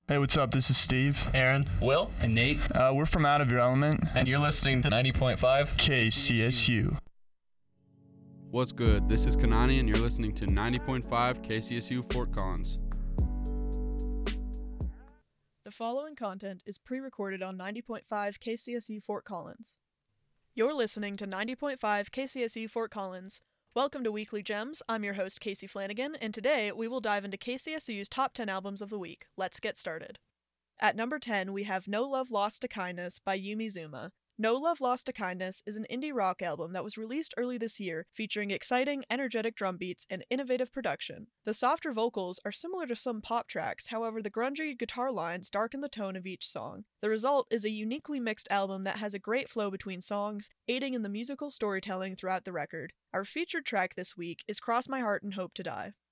Hey, what's up? This is Steve. Aaron, Will, and Nate. We're from Out of Your Element. And you're listening to 90.5 KCSU. What's good? This is Kanani, and you're listening to 90.5 KCSU Fort Collins. The following content is pre-recorded on 90.5 KCSU Fort Collins. You're listening to 90.5 KCSU Fort Collins. Welcome to Weekly Gems. I'm your host, Casey Flanagan, and today we will dive into KCSU's top 10 albums of the week. Let's get started. At number 10, we have No Love Lost to Kindness by Yumi Zuma. No Love Lost to Kindness is an indie rock album that was released early this year, featuring exciting, energetic drum beats and innovative production. The softer vocals are similar to some pop tracks, however the grungy guitar lines darken the tone of each song. The result is a uniquely mixed album that has a great flow between songs, aiding in the musical storytelling throughout the record. Our featured track this week is Cross My Heart and Hope to Die.